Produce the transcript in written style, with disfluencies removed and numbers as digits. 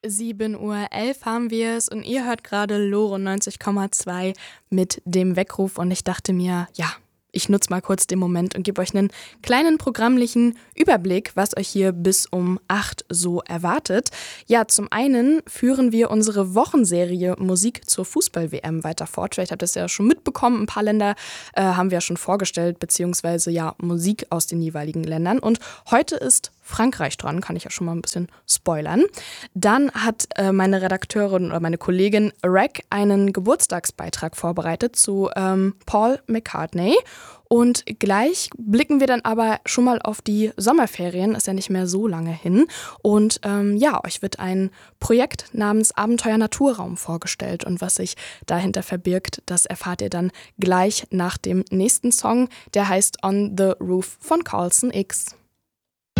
7:11 Uhr haben wir es und ihr hört gerade Lore 90,2 mit dem Weckruf und ich dachte mir, ja, ich nutze mal kurz den Moment und gebe euch einen kleinen programmlichen Überblick, was euch hier bis um 8 so erwartet. Ja, zum einen führen wir unsere Wochenserie Musik zur Fußball-WM weiter fort. Vielleicht habt ihr es ja schon mitbekommen, ein paar Länder haben wir ja schon vorgestellt, beziehungsweise ja Musik aus den jeweiligen Ländern. Und heute ist Frankreich dran, kann ich ja schon mal ein bisschen spoilern. Dann hat meine Redakteurin oder meine Kollegin Rack einen Geburtstagsbeitrag vorbereitet zu Paul McCartney. Und gleich blicken wir dann aber schon mal auf die Sommerferien, ist ja nicht mehr so lange hin. Und euch wird ein Projekt namens Abenteuer Naturraum vorgestellt. Und was sich dahinter verbirgt, das erfahrt ihr dann gleich nach dem nächsten Song. Der heißt On the Roof von Carlson X.